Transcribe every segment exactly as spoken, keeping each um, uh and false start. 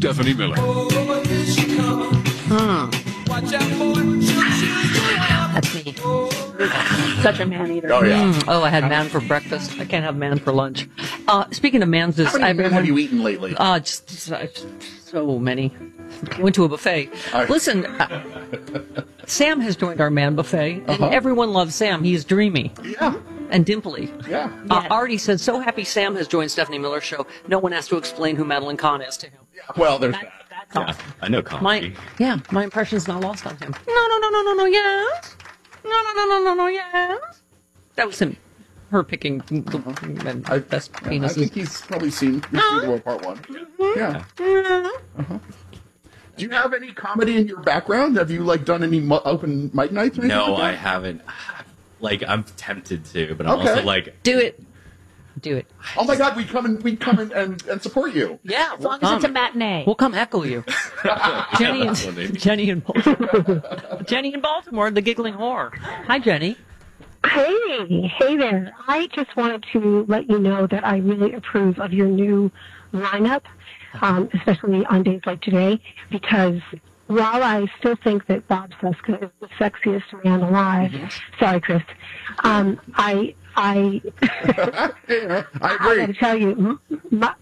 Stephanie Miller. Hmm. That's me. Such a man eater. Oh, yeah. Mm. Oh, I had man for breakfast. I can't have man for lunch. Uh, speaking of man's, How many I've men have you eaten lately? Uh, just, just so many. Went to a buffet. Right. Listen, uh, Sam has joined our man buffet, and Uh-huh. everyone loves Sam. He's dreamy. Yeah. And dimply. Yeah. Uh, Artie said, so happy Sam has joined Stephanie Miller's show. No one has to explain who Madeline Kahn is to him. Yeah. Well, there's that. That's Yeah, awesome. I know Conky. My, yeah, my impression's not lost on him. No, no, no, no, no, no, yes. No, no, no, no, no, no, yes. That was him. Her picking the and I, best I penises. think he's probably seen History of the World Part One. Yeah. Uh-huh. Do you have any comedy in your background? Have you like done any mu- open mic nights? Or anything No, like I that? haven't. Like, I'm tempted to, but I'm Okay. also like, Do it. Do it. Oh my God, we come and we come in and, and support you. Yeah, As long as it's a matinee. We'll come heckle you. Jenny That's and funny. Jenny in Baltimore. Jenny in Baltimore, the giggling whore. Hi, Jenny. Hey, hey there. I just wanted to let you know that I really approve of your new lineup, um, especially on days like today, because while I still think that Bob Seska is the sexiest man alive, sorry, Chris, um, I, I, Yeah, I I got to agree. tell you, m- my,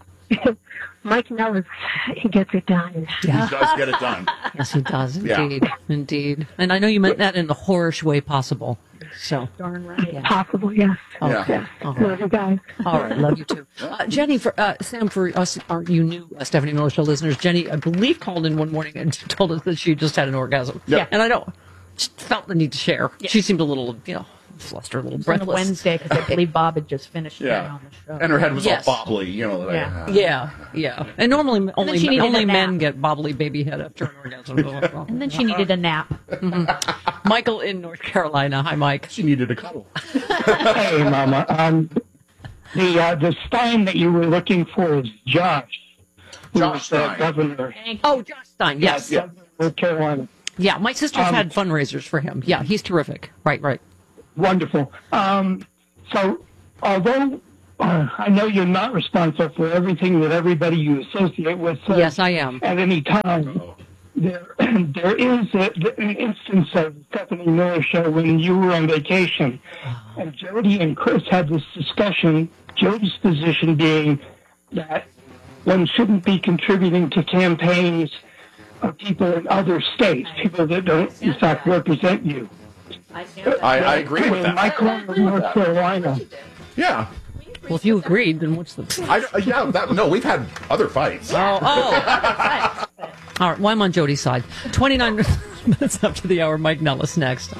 Mike Nellis, he gets it done. He does get it done. Yes, he does, Yeah. indeed. Indeed. And I know you meant that in the whorish way possible. So, Darn right. yeah. Possible, yes. Yeah. Yes. All Love you guys. All right, love you too. Uh, Jenny, for uh, Sam, for us, aren't you new uh, Stephanie Miller Show listeners? Jenny, I believe, called in one morning and told us that she just had an orgasm. Yeah. And I don't, just felt the need to share. Yeah. She seemed a little, you know, flustered, a little It was on a breathless. Wednesday because I believe Bob had just finished sharing Yeah. on the show. And her head was Yes. all bobbly, you know. Like, Yeah. uh, Yeah, yeah. And normally, only she needed only a men nap. get bobbly baby head after an orgasm. And then she needed a nap. Michael in North Carolina. Hi, Mike. She needed a cuddle. Hey, Mama. Um, the uh, the Stein that you were looking for is Josh, who Josh is the Stein. governor Oh, Josh Stein. Yes. Yeah. of North Carolina. Yeah, my sister's Um, had fundraisers for him. Yeah, he's terrific. Right, right. Wonderful. Um, so, although uh, I know you're not responsible for everything that everybody you associate with says Yes, I am. at any time, there there is a, an instance of Stephanie Miller show when you were on vacation, and Jody and Chris had this discussion. Jody's position being that one shouldn't be contributing to campaigns of people in other states, people that don't in fact represent you. I, I agree with that. My corner of North Carolina. Yeah. Well, if you agreed, then what's the... I, yeah, that, no, we've had other fights. Oh, oh. All right, well, I'm on Jody's side. twenty-nine minutes after the hour, Mike Nellis next.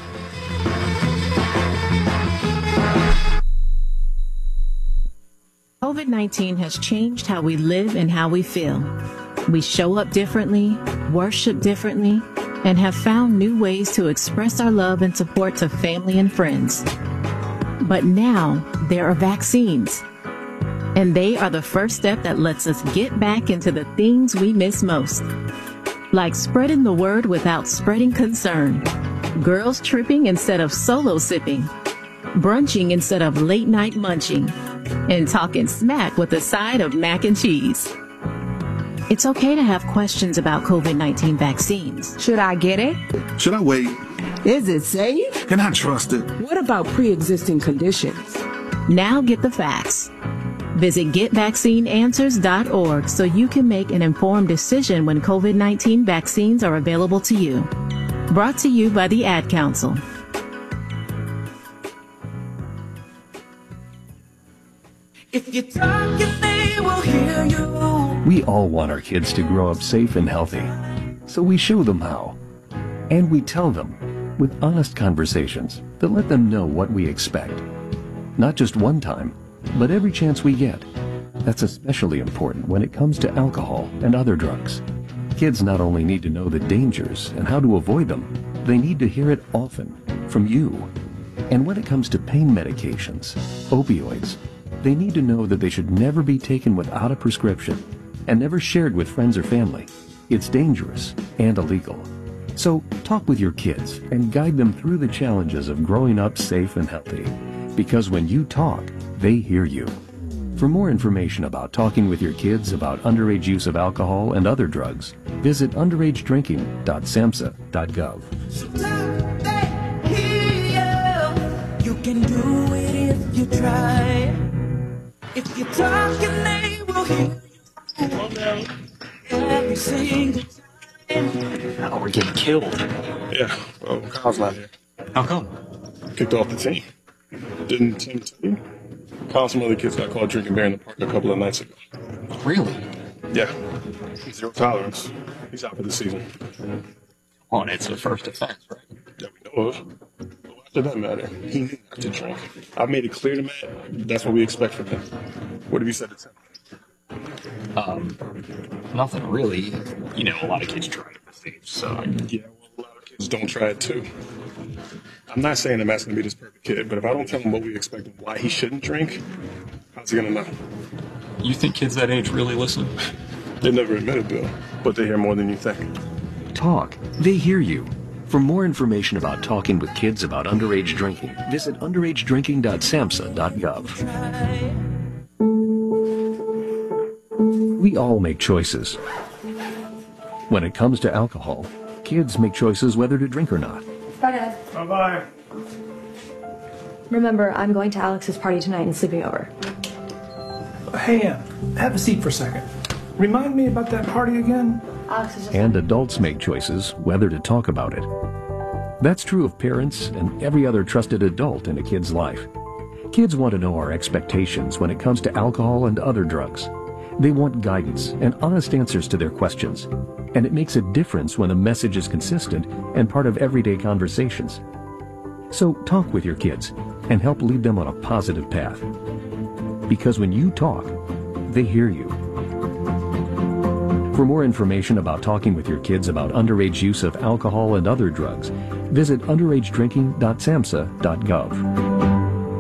COVID nineteen has changed how we live and how we feel. We show up differently, worship differently, and have found new ways to express our love and support to family and friends. But now there are vaccines, and they are the first step that lets us get back into the things we miss most. Like spreading the word without spreading concern, girls tripping instead of solo sipping, brunching instead of late night munching, and talking smack with a side of mac and cheese. It's okay to have questions about COVID nineteen vaccines. Should I get it? Should I wait? Is it safe? Can I trust it? What about pre-existing conditions? Now get the facts. Visit get vaccine answers dot org so you can make an informed decision when COVID nineteen vaccines are available to you. Brought to you by the Ad Council. If you talk, they will hear you. We all want our kids to grow up safe and healthy, so we show them how. And we tell them with honest conversations that let them know what we expect. Not just one time, but every chance we get. That's especially important when it comes to alcohol and other drugs. Kids not only need to know the dangers and how to avoid them, they need to hear it often from you. And when it comes to pain medications, opioids, they need to know that they should never be taken without a prescription and never shared with friends or family. It's dangerous and illegal. So talk with your kids and guide them through the challenges of growing up safe and healthy. Because when you talk, they hear you. For more information about talking with your kids about underage use of alcohol and other drugs, visit underage drinking dot samhsa dot gov. You can do it if you try. If you talk and they will hear you every single time. Now we're getting killed. Yeah, well, Kyle's not here. How come? Kicked off the team. Didn't Tim tell you? Kyle and some other kids got caught drinking beer in the park a couple of nights ago. Really? Yeah. Zero tolerance. He's out for the season. Come on, it's a first offense, right? That we know of. But why does that matter? He knew not to drink. I've made it clear to Matt that's what we expect from him. What have you said to Tim? Um, nothing really. You know, a lot of kids try it at this age, so. Yeah, well, a lot of kids don't try it too. I'm not saying that Matt's going to be this perfect kid, but if I don't tell him what we expect and why he shouldn't drink, how's he going to know? You think kids that age really listen? They never admit it, Bill, but they hear more than you think. Talk. They hear you. For more information about talking with kids about underage drinking, visit underage drinking dot samhsa dot gov. We all make choices. When it comes to alcohol, kids make choices whether to drink or not. Bye, Dad. Bye-bye. Remember, I'm going to Alex's party tonight and sleeping over. Hey, Ann, have a seat for a second. Remind me about that party again? Alex is just... And adults make choices whether to talk about it. That's true of parents and every other trusted adult in a kid's life. Kids want to know our expectations when it comes to alcohol and other drugs. They want guidance and honest answers to their questions. And it makes a difference when the message is consistent and part of everyday conversations. So talk with your kids and help lead them on a positive path. Because when you talk, they hear you. For more information about talking with your kids about underage use of alcohol and other drugs, visit underage drinking dot samhsa dot gov.